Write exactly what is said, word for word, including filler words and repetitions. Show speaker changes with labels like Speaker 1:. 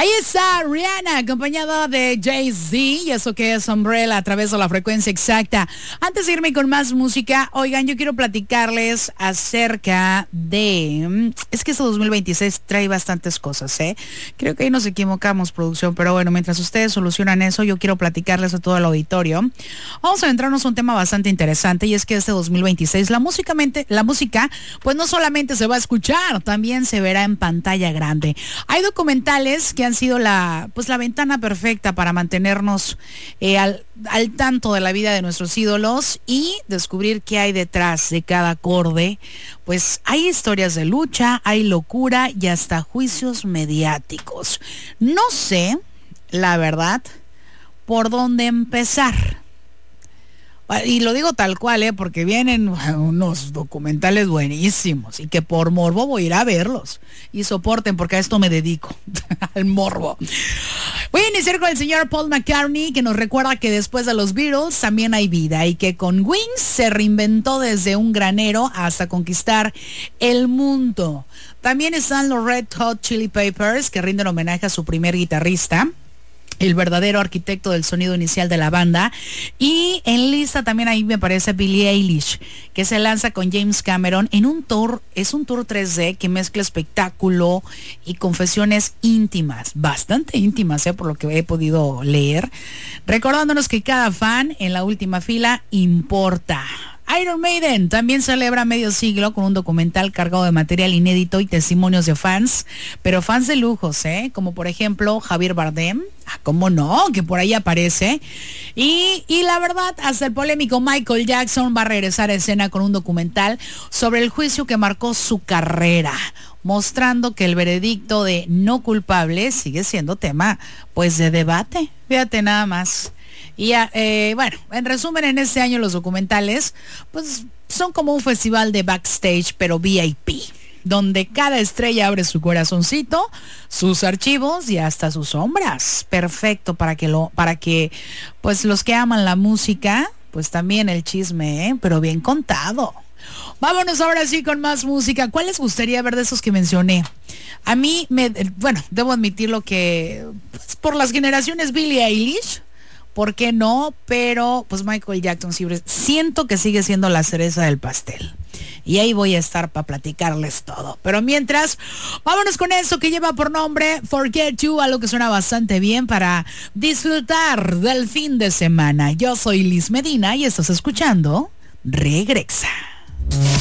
Speaker 1: Ahí está Rihanna, acompañada de Jay-Z, y eso que es Umbrella a través de la frecuencia exacta. Antes de irme con más música, oigan, yo quiero platicarles acerca de... Es que este dos mil veintiséis trae bastantes cosas, ¿eh? Creo que ahí nos equivocamos, producción, pero bueno, mientras ustedes solucionan eso, yo quiero platicarles a todo el auditorio. Vamos a adentrarnos a un tema bastante interesante, y es que este dos mil veintiséis la música, la música, pues no solamente se va a escuchar, también se verá en pantalla grande. Hay documentales que han sido la, pues la ventana perfecta para mantenernos eh, al, al tanto de la vida de nuestros ídolos y descubrir qué hay detrás de cada acorde. Pues hay historias de lucha, hay locura y hasta juicios mediáticos. No sé, la verdad, por dónde empezar. Y lo digo tal cual, ¿eh? Porque vienen unos documentales buenísimos y que por morbo voy a ir a verlos. Y soporten, porque a esto me dedico, al morbo. Voy a iniciar con el señor Paul McCartney, que nos recuerda que después de los Beatles también hay vida y que con Wings se reinventó desde un granero hasta conquistar el mundo. También están los Red Hot Chili Peppers, que rinden homenaje a su primer guitarrista, el verdadero arquitecto del sonido inicial de la banda. Y en lista también ahí me parece Billie Eilish, que se lanza con James Cameron en un tour, es un tour tres D que mezcla espectáculo y confesiones íntimas, bastante íntimas, ¿eh? Por lo que he podido leer, recordándonos que cada fan en la última fila importa. Iron Maiden también celebra medio siglo con un documental cargado de material inédito y testimonios de fans, pero fans de lujos, ¿eh? Como por ejemplo Javier Bardem, ah, ¿cómo no? Que por ahí aparece. Y, y la verdad, hasta el polémico Michael Jackson va a regresar a escena con un documental sobre el juicio que marcó su carrera, mostrando que el veredicto de no culpable sigue siendo tema, pues, de debate. Fíjate nada más. Y eh, bueno, en resumen, en este año los documentales pues son como un festival de backstage, pero V I P, donde cada estrella abre su corazoncito, sus archivos y hasta sus sombras. Perfecto para que lo, para que pues los que aman la música, pues también el chisme, ¿eh? Pero bien contado. Vámonos ahora sí con más música. ¿Cuál les gustaría ver de esos que mencioné? A mí, me, bueno, debo admitirlo que pues, por las generaciones Billie Eilish, ¿por qué no? Pero pues Michael Jackson siempre siento que sigue siendo la cereza del pastel. Y ahí voy a estar para platicarles todo. Pero mientras, vámonos con eso que lleva por nombre Forget You, algo que suena bastante bien para disfrutar del fin de semana. Yo soy Liz Medina y estás escuchando Regrexa.